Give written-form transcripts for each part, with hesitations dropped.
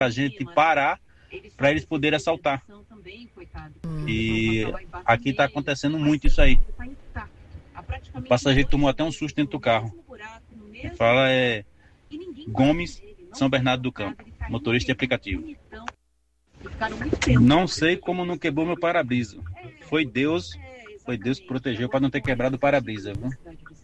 a gente parar para eles poderem assaltar. E aqui está acontecendo muito isso aí. O passageiro tomou até um susto dentro do carro. Fala Gomes, São Bernardo do Campo, motorista de aplicativo. Não sei como não quebrou meu para-brisa. Foi Deus que protegeu para não ter quebrado o para-brisa, viu?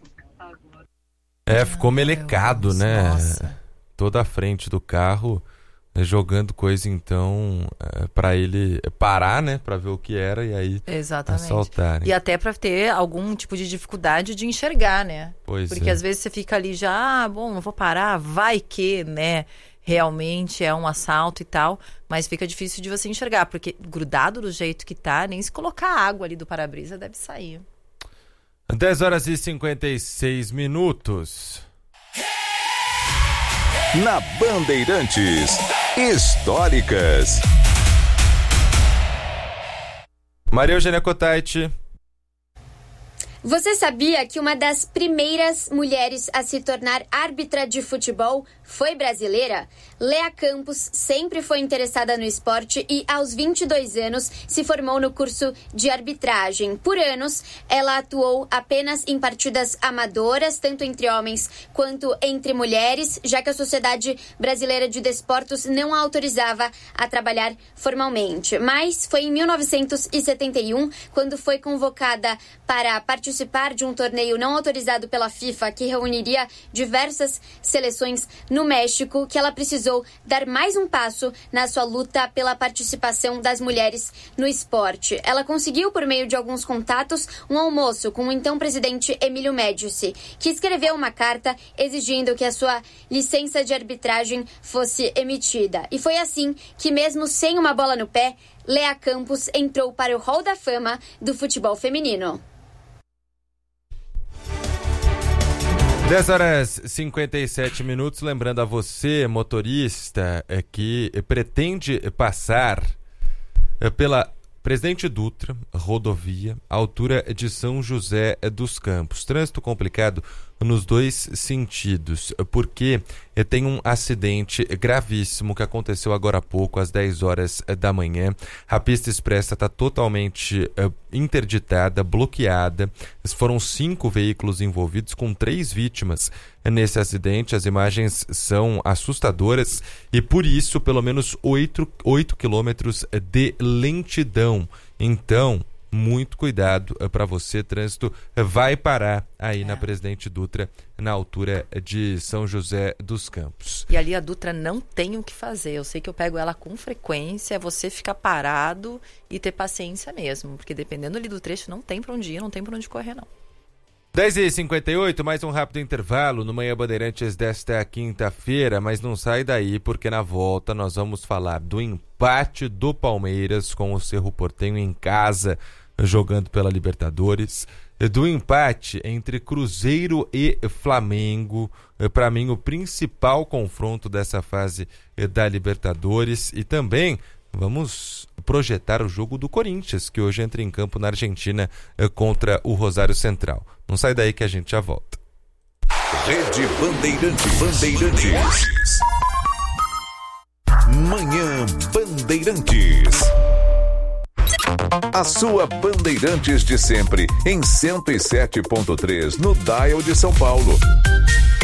Ficou melecado, né? Nossa. Toda a frente do carro, jogando coisa, então, para ele parar, né? Para ver o que era e aí assaltarem. E até para ter algum tipo de dificuldade de enxergar, né? Porque às vezes você fica ali já, não vou parar, vai que, né? Realmente é um assalto e tal, mas fica difícil de você enxergar, porque grudado do jeito que tá, nem se colocar água ali do para-brisa deve sair. 10h56. Na Bandeirantes, históricas. Maria Eugênia Cotaiti. Você sabia que uma das primeiras mulheres a se tornar árbitra de futebol foi brasileira? Lea Campos sempre foi interessada no esporte e, aos 22 anos, se formou no curso de arbitragem. Por anos, ela atuou apenas em partidas amadoras, tanto entre homens quanto entre mulheres, já que a Sociedade Brasileira de Desportos não a autorizava a trabalhar formalmente. Mas foi em 1971, quando foi convocada para participar de um torneio não autorizado pela FIFA, que reuniria diversas seleções no México, que ela precisou dar mais um passo na sua luta pela participação das mulheres no esporte. Ela conseguiu, por meio de alguns contatos, um almoço com o então presidente Emílio Médici, que escreveu uma carta exigindo que a sua licença de arbitragem fosse emitida. E foi assim que, mesmo sem uma bola no pé, Lea Campos entrou para o Hall da Fama do futebol feminino. 10h57. Lembrando a você, motorista, que pretende passar pela Presidente Dutra, rodovia, altura de São José dos Campos. Trânsito complicado nos dois sentidos, porque tem um acidente gravíssimo que aconteceu agora há pouco, às 10 horas da manhã. A pista expressa está totalmente interditada, bloqueada. Foram 5 veículos envolvidos, com 3 vítimas nesse acidente. As imagens são assustadoras e, por isso, pelo menos 8 quilômetros de lentidão. Então, muito cuidado para você. Trânsito vai parar aí na Presidente Dutra, na altura de São José dos Campos. E ali a Dutra não tem o que fazer. Eu sei que eu pego ela com frequência. É você ficar parado e ter paciência mesmo, porque dependendo ali do trecho, não tem para onde ir, não tem para onde correr, não. 10h58, mais um rápido intervalo no Manhã Bandeirantes desta quinta-feira, mas não sai daí, porque na volta nós vamos falar do empate do Palmeiras com o Cerro Porteño em casa, jogando pela Libertadores, do empate entre Cruzeiro e Flamengo, para mim o principal confronto dessa fase da Libertadores, e também vamos projetar o jogo do Corinthians, que hoje entra em campo na Argentina contra o Rosário Central. Não sai daí que a gente já volta. Rede Bandeirantes. Manhã Bandeirantes. A sua Bandeirantes de sempre, em 107.3 no dial de São Paulo.